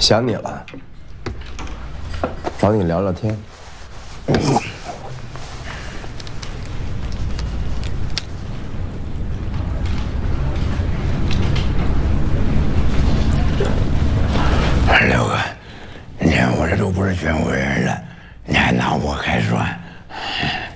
想你了，找你聊聊天。 刘哥，你看我这都不是权威，